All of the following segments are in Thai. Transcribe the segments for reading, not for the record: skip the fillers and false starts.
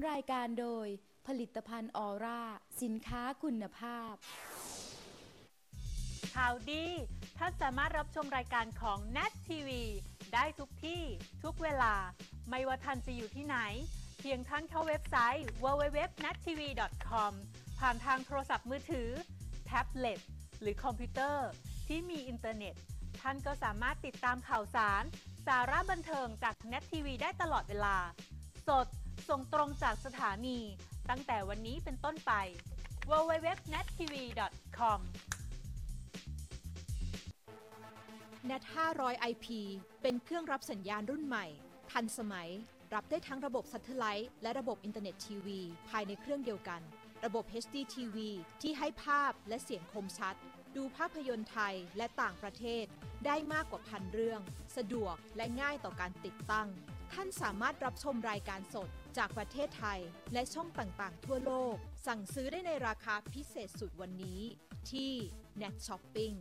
รายการโดยผลิตภัณฑ์ออร่าสินค้าคุณภาพข่าวดีท่านสามารถรับชมรายการของ NAT TV ได้ทุกที่ทุกเวลาไม่ว่าท่านจะอยู่ที่ไหนเพียงท่านเข้าเว็บไซต์ www.nattv.com ผ่านทางโทรศัพท์มือถือแท็บเล็ตหรือคอมพิวเตอร์ที่มีอินเทอร์เน็ตท่านก็สามารถติดตามข่าวสารสาระบันเทิงจาก NAT TV ได้ตลอดเวลาสดส่งตรงจากสถานีตั้งแต่วันนี้เป็นต้นไป www.nattv.com NAT 500 IP เป็นเครื่องรับสัญญาณรุ่นใหม่ทันสมัยรับได้ทั้งระบบซัตเทไลท์และระบบอินเทอร์เน็ตทีวีภายในเครื่องเดียวกันระบบ HD TV ที่ให้ภาพและเสียงคมชัดดูภาพยนตร์ไทยและต่างประเทศได้มากกว่าพันเรื่องสะดวกและง่ายต่อการติดตั้งท่านสามารถรับชมรายการสดจากประเทศไทยและช่องต่างๆทั่วโลกสั่งซื้อได้ในราคาพิเศษสุดวันนี้ที่ NAT Shopping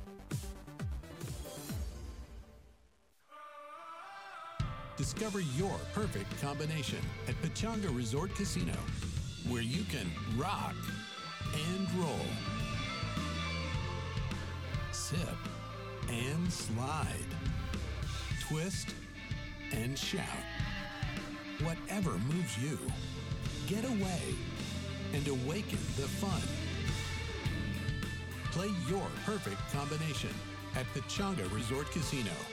Discover your perfect combination at Pechanga Resort Casino, where you can rock and roll, sip and slide, twist and shout. Whatever moves you, get away and awaken the fun. Play your perfect combination at Pechanga Resort Casino.